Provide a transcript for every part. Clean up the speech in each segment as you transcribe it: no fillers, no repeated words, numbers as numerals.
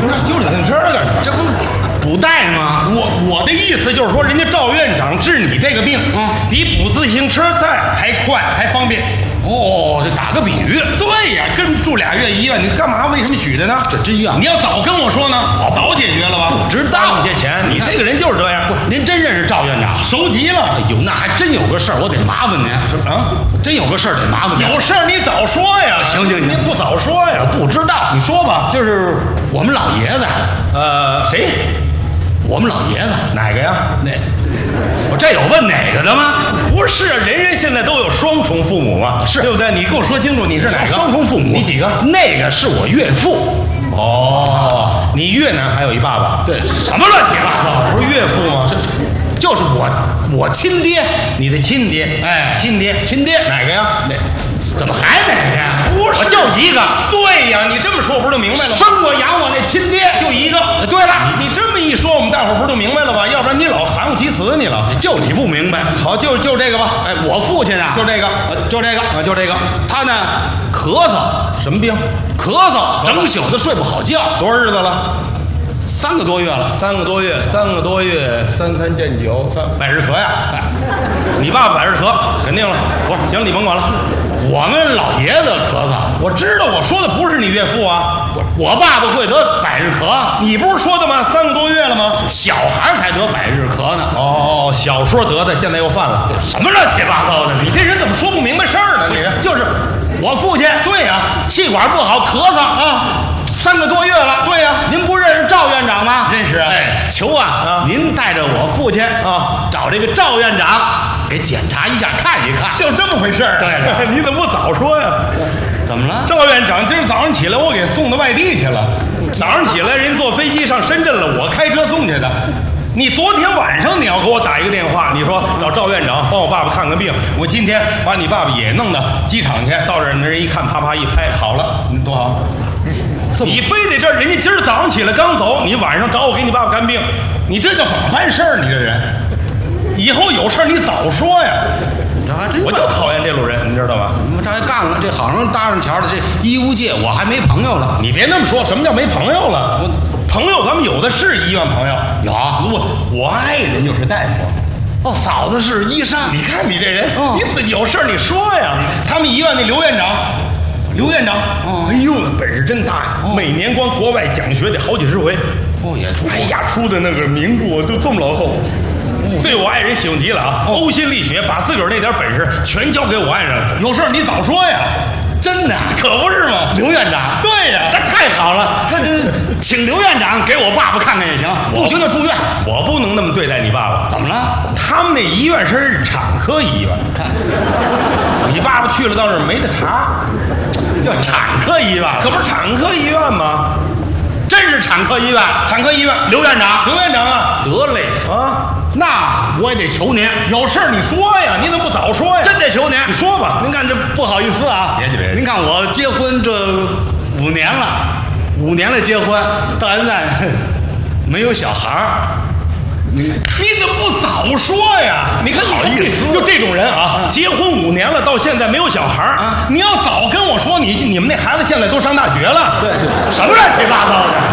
就是自行车干什么？ 这不补带吗？ 我的意思就是说，人家赵院长治你这个病，比补自行车带还快还方便。 哦，这打个比喻。 对呀，跟住2月医院，你干嘛？为什么许的呢？ 这真冤！ 你要早跟我说呢，早解决了吧？ 不知道这些钱，你这个人就是这样。 不，您真认识赵院长？ 熟极了。 哎呦，那还真有个事儿，我得麻烦您啊！ 真有个事儿得麻烦您。 有事儿你早说呀！ 行， 你不早说呀？ 不知道， 你说吧。 就是我们老爷子， 谁？ 我们老爷子哪个呀？ 那我这有问哪个的吗？ 不是，人现在都有双重父母嘛， 是对不对？你给我说清楚，你是哪个？ 双重父母， 你几个？ 那个是我岳父。 哦，你越南还有一爸爸？ 对，什么乱七八糟？ 不是岳父吗？ 就是我亲爹， 你的亲爹。 哎， 亲爹哪个呀？ 那怎么还哪个呀？ 不是， 我就一个。 对呀，你这么说我不是就明白了吗？ 生我养我那亲爹就一个。 对了， 你这么一说，我们大伙儿不是就明白了吧？要不然你老含糊其辞你了。 就你不明白。 好，就这个吧。 哎，我父亲啊， 就这个，就这个。 他呢，咳嗽， 什么病？ 咳嗽，整宿的睡不好觉。 多少日子了 ？3个多月了。 3个多月，3见9，百日咳呀！你爸爸百日咳，肯定了。不是，行，你甭管了。 我们老爷子咳嗽， 我知道，我说的不是你岳父啊。 我爸爸会得百日咳， 你不是说的吗？3个多月了吗？ 小孩才得百日咳呢。 哦，小时候得的，现在又犯了， 什么乱七八糟的？ 你这人怎么说不明白事儿呢？你就是我父亲， 对呀， 气管不好，咳嗽啊，3个多月了。 对呀， 您不认识赵院长吗？ 认识啊。 哎，求啊，您带着我父亲啊，找这个赵院长给检查一下，看一看。 就这么回事儿。 对了， 你怎么不早说呀？ 怎么了？ 赵院长今儿早上起来，我给送到外地去了。早上起来，人坐飞机上深圳了，我开车送去的。你昨天晚上你要给我打一个电话，你说找赵院长帮我爸爸看看病，我今天把你爸爸也弄到机场去，到这儿那人一看，啪啪一拍，好了，多好。你非得这人家今儿早上起来刚走，你晚上找我给你爸爸看病，你这叫怎么办事儿？你这人，以后有事儿你早说呀。我就讨厌这路人，你知道吗？ 这还干了，这好像搭上桥了。这医务界我还没朋友了。 你别那么说，什么叫没朋友了？朋友咱们有的是医院朋友。 有， 我爱人就是大夫。 哦，嫂子是医生。 你看你这人，你自己有事你说呀。他们医院那刘院长，哎呦，本事真大呀！每年光国外讲学得好几十回。 也出。 哎呀，出的那个名著都这么老厚。对我爱人喜欢极了啊，呕心沥血，把自个儿那点本事全交给我爱人了。有事你早说呀！ 真的， 可不是吗？ 刘院长， 对呀， 那太好了。那请刘院长给我爸爸看看也行，不行就住院。 我不能那么对待你爸爸。 怎么了？ 他们那医院是产科医院，你爸爸去了到那儿没得查， 叫产科医院， 可不是产科医院吗？ 真是产科医院，刘院长啊， 得嘞啊。 那我也得求您， 有事你说呀，你怎么不早说呀？ 真得求您， 你说吧。 您看这不好意思啊， 别， 您看我结婚这5年了结婚，到现在没有小孩儿。 你怎么不早说呀？你可好意思？就这种人啊，结婚5年了，到现在没有小孩啊！你要早跟我说，你们那孩子现在都上大学了。 对，什么乱七八糟的？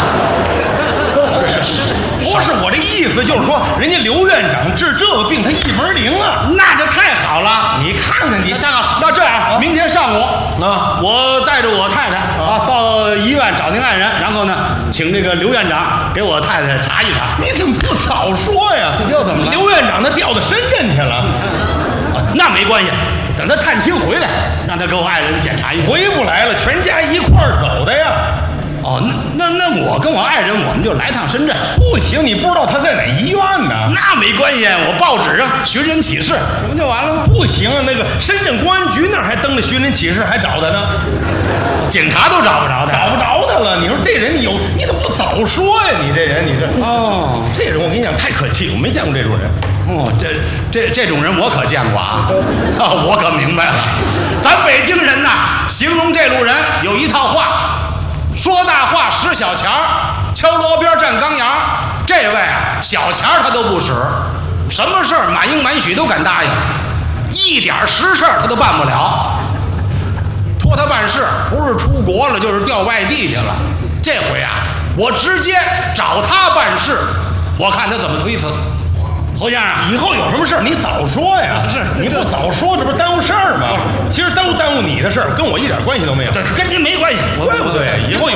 不是我这意思，就是说，人家刘院长治这个病，他一门灵啊， 那就太好了。 你看看你， 太好。那这样，明天上午啊， 我带着我太太啊到医院找您爱人，然后呢，请这个刘院长给我太太查一查。 你怎么不早说呀？ 又怎么了？ 刘院长他调到深圳去了， 那没关系，等他探亲回来，让他给我爱人检查一下。 回不来了，全家一块儿走的呀。 哦，那我跟我爱人我们就来趟深圳。 不行，你不知道他在哪医院呢？ 那没关系，我报纸上寻人启事，这不就完了吗？ 不行，那个深圳公安局那儿还登着寻人启事，还找他呢。 警察都找不着他， 找不着他了。你说这人你怎么不早说呀？你这人，你这这人我跟你讲太可气，我没见过这种人。 这种人我可见过啊，我可明白了。咱北京人呐，形容这路人有一套话。说大话使小钱儿，敲锣边站钢牙。这位啊，小钱儿他都不使，什么事儿满应满许都敢答应，一点实事儿他都办不了。托他办事，不是出国了就是调外地去了。这回啊， 我直接找他办事，我看他怎么推辞。侯先生， 以后有什么事儿你早说呀！ 是你不早说，这不是耽误事儿吗？其实都耽误你的事儿，跟我一点关系都没有。 这跟您没关系， 对不对？以后有